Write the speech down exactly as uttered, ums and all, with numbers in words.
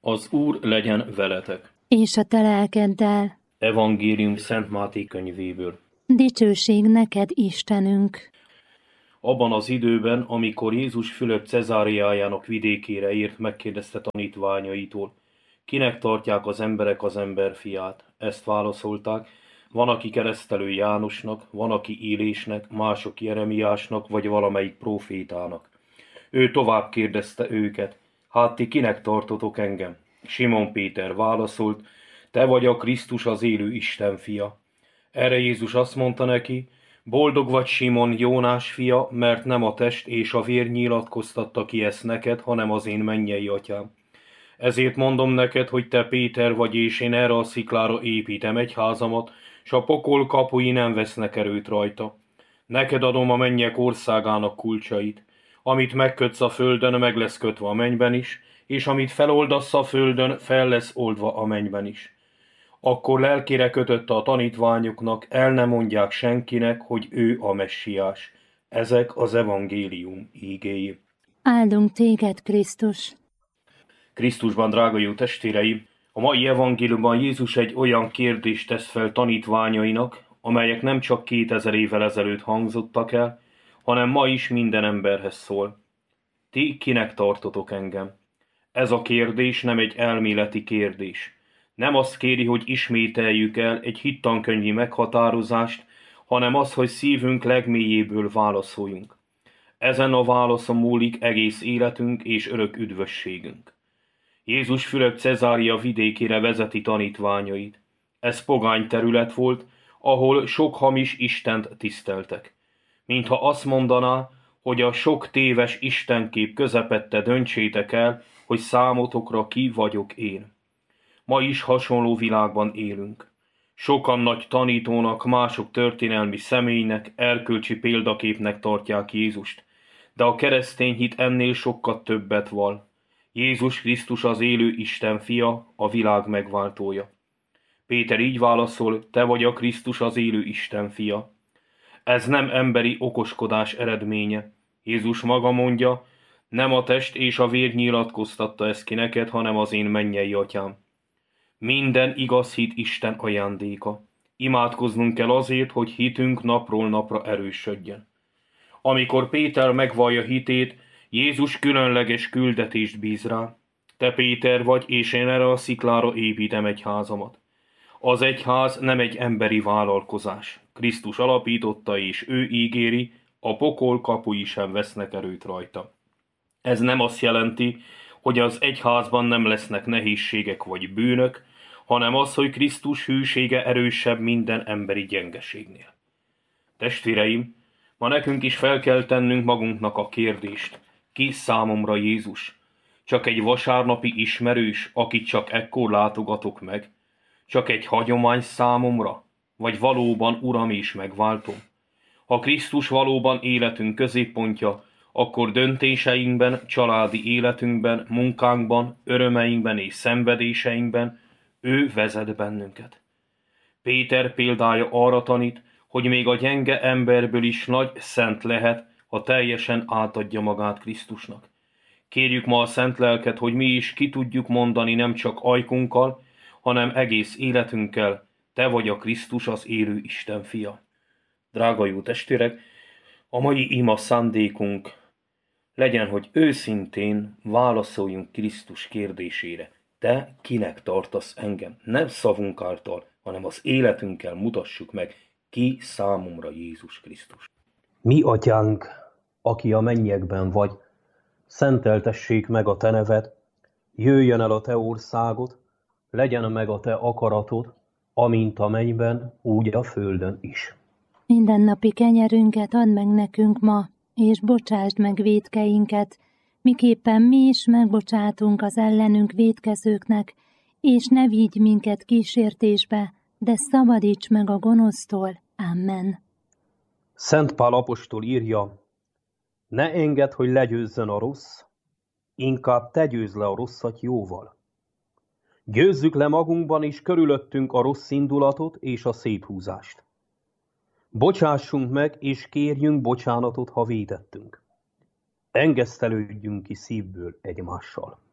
Az Úr legyen veletek. És a te lelkeddel. Evangélium Szent Máté könyvéből. Dicsőség neked, Istenünk! Abban az időben, amikor Jézus Fülöp Cezáreájának vidékére ért, megkérdezte tanítványaitól, kinek tartják az emberek az emberfiát? Ezt válaszolták, van, aki keresztelő Jánosnak, van, aki Élésnek, mások Jeremiásnak, vagy valamelyik prófétának. Ő tovább kérdezte őket, hát ti kinek tartotok engem? Simon Péter válaszolt, te vagy a Krisztus, az élő Isten fia. Erre Jézus azt mondta neki, boldog vagy Simon, Jónás fia, mert nem a test és a vér nyilatkoztatta ki ezt neked, hanem az én mennyei atyám. Ezért mondom neked, hogy te Péter vagy, és én erre a sziklára építem egy házamat, s a pokol kapui nem vesznek erőt rajta. Neked adom a mennyek országának kulcsait. Amit megkötsz a földön, meg lesz kötve a mennyben is, és amit feloldasz a földön, fel lesz oldva a mennyben is. Akkor lelkére kötötte a tanítványoknak, el ne mondják senkinek, hogy ő a messiás. Ezek az evangélium ígéi. Áldunk téged, Krisztus! Krisztusban, drága jó testvéreim, a mai evangéliumban Jézus egy olyan kérdést tesz fel tanítványainak, amelyek nem csak kétezer évvel ezelőtt hangzottak el, hanem ma is minden emberhez szól. Ti kinek tartotok engem? Ez a kérdés nem egy elméleti kérdés. Nem azt kéri, hogy ismételjük el egy hittankönyvi meghatározást, hanem az, hogy szívünk legmélyéből válaszoljunk. Ezen a válaszon múlik egész életünk és örök üdvösségünk. Jézus Fülöp Cezárea vidékére vezeti tanítványait. Ez pogány terület volt, ahol sok hamis istent tiszteltek. Mintha azt mondaná, hogy a sok téves istenkép közepette döntsétek el, hogy számotokra ki vagyok én. Ma is hasonló világban élünk. Sokan nagy tanítónak, mások történelmi személynek, erkölcsi példaképnek tartják Jézust, de a keresztény hit ennél sokkal többet val. Jézus Krisztus az élő Isten fia, a világ megváltója. Péter így válaszol, te vagy a Krisztus, az élő Isten fia. Ez nem emberi okoskodás eredménye. Jézus maga mondja, nem a test és a vér nyilatkoztatta ezt ki neked, hanem az én mennyei atyám. Minden igaz hit Isten ajándéka. Imádkoznunk kell azért, hogy hitünk napról napra erősödjön. Amikor Péter megvallja hitét, Jézus különleges küldetést bíz rá. Te Péter vagy, és én erre a sziklára építem egy házamat. Az egyház nem egy emberi vállalkozás. Krisztus alapította, és ő ígéri, a pokol kapui sem vesznek erőt rajta. Ez nem azt jelenti, hogy az egyházban nem lesznek nehézségek vagy bűnök, hanem az, hogy Krisztus hűsége erősebb minden emberi gyengeségnél. Testvéreim, ma nekünk is fel kell tennünk magunknak a kérdést, ki számomra Jézus? Csak egy vasárnapi ismerős, akit csak ekkor látogatok meg? Csak egy hagyomány számomra? Vagy valóban Uram és megváltom? Ha Krisztus valóban életünk középpontja, akkor döntéseinkben, családi életünkben, munkánkban, örömeinkben és szenvedéseinkben ő vezet bennünket. Péter példája arra tanít, hogy még a gyenge emberből is nagy szent lehet, ha teljesen átadja magát Krisztusnak. Kérjük ma a szent lelket, hogy mi is ki tudjuk mondani nem csak ajkunkkal, hanem egész életünkkel, te vagy a Krisztus, az élő Isten fia. Drága jó testvérek, a mai ima szándékunk legyen, hogy őszintén válaszoljunk Krisztus kérdésére. Te kinek tartasz engem? Nem szavunk által, hanem az életünkkel mutassuk meg, ki számomra Jézus Krisztus. Mi atyánk, aki a mennyekben vagy, szenteltessék meg a te neved, jöjjön el a te országod, legyen meg a te akaratod, amint a mennyben, úgy a földön is. Mindennapi kenyerünket add meg nekünk ma, és bocsásd meg vétkeinket, miképpen mi is megbocsátunk az ellenünk vétkezőknek, és ne vigy minket kísértésbe, de szabadíts meg a gonosztól. Amen. Szent Pál apostol írja, ne engedd, hogy legyőzzön a rossz, inkább te győzd le a rosszat jóval. Győzzük le magunkban és körülöttünk a rossz indulatot és a széthúzást. Bocsássunk meg és kérjünk bocsánatot, ha vétettünk. Engesztelődjünk ki szívből egymással.